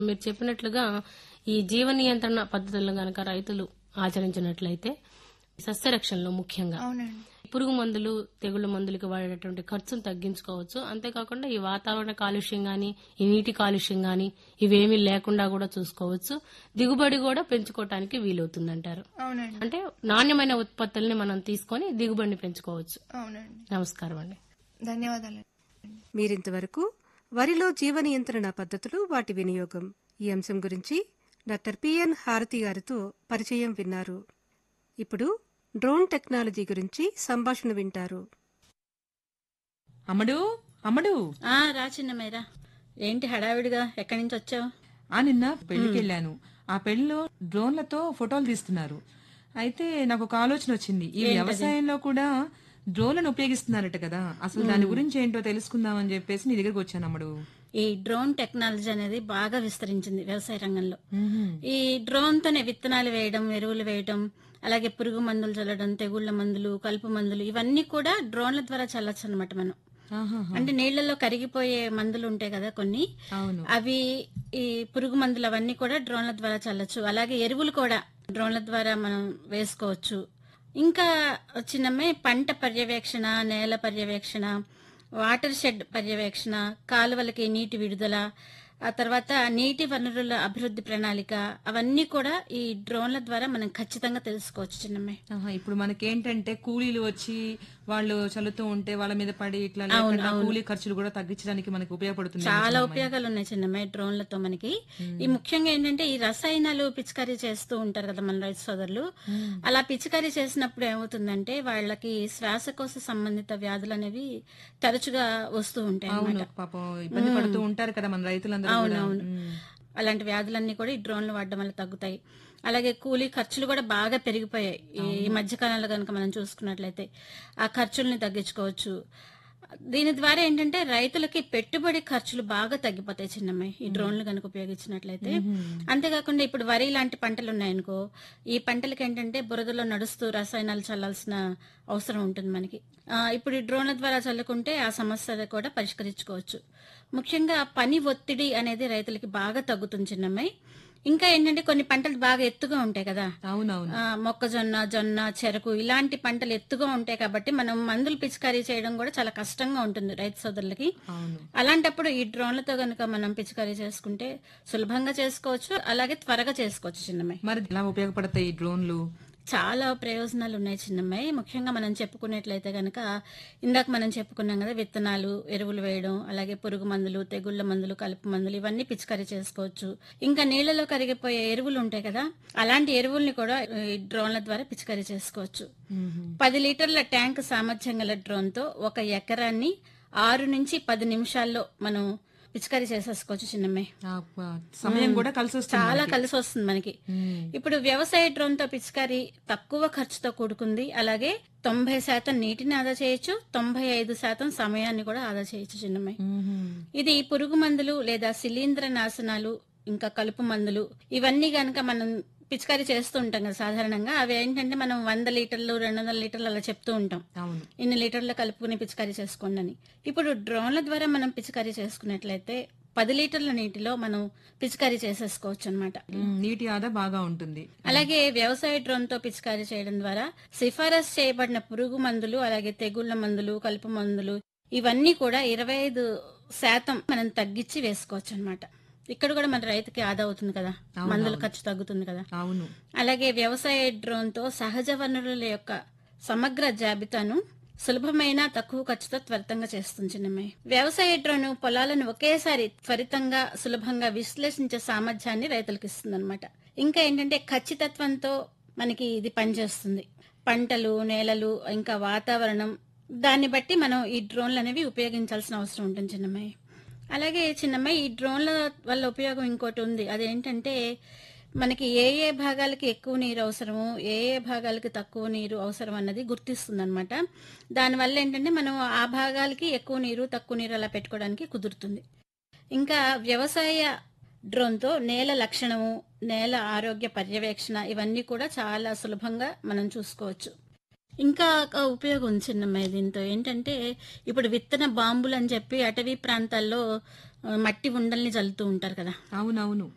మీరు చెప్పినట్లుగా ఈ జీవ నియంత్రణ పద్ధతులను గనక రైతులు ఆచరించినట్లయితే సస్యరక్షణలో ముఖ్యంగా అవునండి. పురుగు మందులు, తెగుళ్ల మందులకు వాడేటటువంటి ఖర్చును తగ్గించుకోవచ్చు. అంతేకాకుండా ఈ వాతావరణ కాలుష్యం గాని, ఈ నీటి కాలుష్యం గాని ఇవేమీ లేకుండా కూడా చూసుకోవచ్చు. దిగుబడి కూడా పెంచుకోవటానికి వీలవుతుందంటారు. అవునండి. అంటే నాణ్యమైన ఉత్పత్తుల్ని మనం తీసుకొని దిగుబడిని పెంచుకోవచ్చు. అవునండి. నమస్కారం అండి. ధన్యవాదాలు. మీరింతవరకు వరిలో జీవ నియంత్రణ పద్ధతులు, వాటి వినియోగం ఈ అంశం గురించి డాక్టర్ పిఎన్ హారతి గారితో పరిచయం విన్నారు. ఇప్పుడు డ్రోన్ టెక్నాలజీ గురించి సంభాషణ వింటారు. అమ్మడు అమ్మడు రా చిన్న మేరా, ఏంటి హడావిడిగా ఎక్కడి నుంచి వచ్చావు? నిన్న పెళ్లికి వెళ్ళాను. ఆ పెళ్లిలో డ్రోన్లతో ఫోటోలు తీస్తున్నారు. అయితే నాకు ఒక ఆలోచన వచ్చింది. ఈ వ్యవసాయంలో కూడా డ్రోన్లను ఉపయోగిస్తున్నారట కదా, అసలు దాని గురించి ఏంటో తెలుసుకుందామని చెప్పేసి నీ దగ్గరకు వచ్చాను అమ్మడు. ఈ డ్రోన్ టెక్నాలజీ అనేది బాగా విస్తరించింది వ్యవసాయ రంగంలో. ఈ డ్రోన్ తోనే విత్తనాలు వేయడం, ఎరువులు వేయడం, అలాగే పురుగు మందులు చల్లడం, తెగుళ్ల మందులు, కలుపు మందులు ఇవన్నీ కూడా డ్రోన్ల ద్వారా చల్లచ్చు అనమాట. మనం అంటే నీళ్లలో కరిగిపోయే మందులు ఉంటాయి కదా కొన్ని, అవి ఈ పురుగు మందులు అవన్నీ కూడా డ్రోన్ల ద్వారా చల్లచ్చు. అలాగే ఎరువులు కూడా డ్రోన్ల ద్వారా మనం వేసుకోవచ్చు. ఇంకా చిన్నమ్మే పంట పర్యవేక్షణ, నేల పర్యవేక్షణ, వాటర్ షెడ్ పర్యవేక్షణ, కాలువలకి నీటి విడుదల, ఆ తర్వాత నీటి వనరుల అభివృద్ధి ప్రణాళిక, అవన్నీ కూడా ఈ డ్రోన్ల ద్వారా మనం ఖచ్చితంగా తెలుసుకోవచ్చు చిన్నమ్మాయి. ఇప్పుడు మనకేంటంటే కూలీలు వచ్చి వాళ్ళు చల్లుతూ ఉంటే వాళ్ళ మీద పడి ఇట్లా లేకుండా కూలీ ఖర్చులు కూడా తగ్గించడానికి మనకి ఉపయోగపడుతుంది. చాలా ఉపయోగాలు ఉన్నాయి చిన్నమ్మాయి డ్రోన్లతో మనకి. ఈ ముఖ్యంగా ఏంటంటే ఈ రసాయనాలు పిచికారీ చేస్తూ ఉంటారు కదా మన రైతు సోదరులు. అలా పిచికారీ చేసినప్పుడు ఏమవుతుందంటే వాళ్ళకి శ్వాసకోశ సంబంధిత వ్యాధులు అనేవి తరచుగా వస్తూ ఉంటాయి అన్నమాట. పాపం ఇబ్బంది పడుతూ ఉంటారు కదా మన రైతులందరూ. అవునవును, అలాంటి వ్యాధులన్నీ కూడా ఈ డ్రోన్లు వాడడం వల్ల తగ్గుతాయి. అలాగే కూలీ ఖర్చులు కూడా బాగా పెరిగిపోయాయి ఈ మధ్యకాలంలో కనుక మనం చూసుకున్నట్లయితే. ఆ ఖర్చుల్ని తగ్గించుకోవచ్చు. దీని ద్వారా ఏంటంటే రైతులకి పెట్టుబడి ఖర్చులు బాగా తగ్గిపోతాయి చిన్నమ్మాయి ఈ డ్రోన్లు కనుక ఉపయోగించినట్లయితే. అంతేకాకుండా ఇప్పుడు వరి లాంటి పంటలు ఉన్నాయనుకో, ఈ పంటలకి ఏంటంటే బురదలో నడుస్తూ రసాయనాలు చల్లాల్సిన అవసరం ఉంటుంది మనకి. ఇప్పుడు ఈ డ్రోన్ల ద్వారా చల్లుకుంటే ఆ సమస్య కూడా పరిష్కరించుకోవచ్చు. ముఖ్యంగా పని ఒత్తిడి అనేది రైతులకి బాగా తగ్గుతుంది చిన్నమ్మాయి. ఇంకా ఏంటంటే కొన్ని పంటలు బాగా ఎత్తుగా ఉంటాయి కదా, మొక్కజొన్న, జొన్న, చెరకు ఇలాంటి పంటలు ఎత్తుగా ఉంటాయి కాబట్టి మనం మందులు పిచికారీ చేయడం కూడా చాలా కష్టంగా ఉంటుంది రైతు సోదరులకి. అలాంటప్పుడు ఈ డ్రోన్లతో గనుక మనం పిచికారీ చేసుకుంటే సులభంగా చేసుకోవచ్చు, అలాగే త్వరగా చేసుకోవచ్చు చిన్నమ్మాయి. మరి ఎలా ఉపయోగపడతాయి ఈ డ్రోన్లు? చాలా ప్రయోజనాలు ఉన్నాయి చిన్నమ్మాయి. ముఖ్యంగా మనం చెప్పుకున్నట్లయితే గనక ఇందాక మనం చెప్పుకున్నాం కదా, విత్తనాలు, ఎరువులు వేయడం, అలాగే పురుగు మందులు, తెగుళ్ల మందులు, కలుపు మందులు ఇవన్నీ పిచికారీ చేసుకోవచ్చు. ఇంకా నీళ్లలో కరిగిపోయే ఎరువులు ఉంటాయి కదా, అలాంటి ఎరువుల్ని కూడా ఈ డ్రోన్ల ద్వారా పిచికారీ చేసుకోవచ్చు. 10 లీటర్ల ట్యాంక్ సామర్థ్యం గల డ్రోన్ తో 1 ఎకరాన్ని 6 నుంచి 10 నిమిషాల్లో మనం పిచికారీ చేసేసుకోవచ్చు చిన్నమ్మాయి. సమయం కూడా కలిసి వస్తుంది, చాలా కలిసి వస్తుంది మనకి. ఇప్పుడు వ్యవసాయ డ్రోన్ తో పిచికారీ తక్కువ ఖర్చుతో కూడుకుంది. అలాగే 90% నీటిని ఆదా చేయొచ్చు, 95% సమయాన్ని కూడా ఆదా చేయొచ్చు చిన్నమ్మాయి. ఇది పురుగు మందులు లేదా శిలీంద్ర నాశనాలు, ఇంకా కలుపు మందులు ఇవన్నీ గనక మనం పిచికారీ చేస్తూ ఉంటాం కదా సాధారణంగా. అవి ఏంటంటే మనం 100 లీటర్లు 200 లీటర్లు అలా చెప్తూ ఉంటాం, ఇన్ని లీటర్లు కలుపుకుని పిచికారీ చేసుకోండి అని. ఇప్పుడు డ్రోన్ల ద్వారా మనం పిచికారీ చేసుకున్నట్లయితే 10 లీటర్ల నీటిలో మనం పిచికారీ చేసేసుకోవచ్చు అనమాట. నీటి ఆదా బాగా ఉంటుంది. అలాగే వ్యవసాయ డ్రోన్ తో పిచికారీ చేయడం ద్వారా సిఫారసు చేయబడిన పురుగు మందులు, అలాగే తెగుళ్ల మందులు, కలుపు మందులు ఇవన్నీ కూడా 25% మనం తగ్గించి వేసుకోవచ్చు అనమాట. ఇక్కడ కూడా మన రైతుకి ఆదా అవుతుంది కదా, మందుల ఖర్చు తగ్గుతుంది కదా. అవును. అలాగే వ్యవసాయ డ్రోన్ తో సహజ వనరుల యొక్క సమగ్ర జాబితాను సులభమైన తక్కువ ఖర్చుతో త్వరితంగా చేస్తుంది చిన్నమ్మాయి. వ్యవసాయ డ్రోన్ పొలాలను ఒకేసారి త్వరితంగా సులభంగా విశ్లేషించే సామర్థ్యాన్ని రైతులకు ఇస్తుంది అనమాట. ఇంకా ఏంటంటే ఖచ్చితత్వంతో మనకి ఇది పనిచేస్తుంది. పంటలు, నేలలు, ఇంకా వాతావరణం దాన్ని బట్టి మనం ఈ డ్రోన్లు అనేవి ఉపయోగించాల్సిన అవసరం ఉంటుంది చిన్నమ్మాయి. అలాగే చిన్నమ్మాయి ఈ డ్రోన్ల వల్ల ఉపయోగం ఇంకోటి ఉంది. అదేంటంటే మనకి ఏ ఏ భాగాలకి ఎక్కువ నీరు అవసరము, ఏ ఏ భాగాలకి తక్కువ నీరు అవసరం అన్నది గుర్తిస్తుంది అనమాట. దానివల్ల ఏంటంటే మనం ఆ భాగాలకి ఎక్కువ నీరు, తక్కువ నీరు అలా పెట్టుకోవడానికి కుదురుతుంది. ఇంకా వ్యవసాయ డ్రోన్ తో నేల లక్షణము, నేల ఆరోగ్య పర్యవేక్షణ ఇవన్నీ కూడా చాలా సులభంగా మనం చూసుకోవచ్చు. ఇంకా ఉపయోగం ఉంది చిన్నమ్మాయి దీంతో ఏంటంటే, ఇప్పుడు విత్తన బాంబులు అని చెప్పి అటవీ ప్రాంతాల్లో మట్టి ఉండల్ని చల్లుతూ ఉంటారు కదా. అవునవును.